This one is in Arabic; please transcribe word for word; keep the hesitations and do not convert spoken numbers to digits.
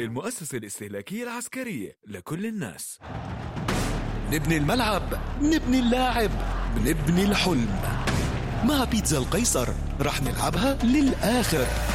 المؤسسة الاستهلاكية العسكرية لكل الناس. نبني الملعب، نبني اللاعب، نبني الحلم. مع بيتزا القيصر رح نلعبها للآخر.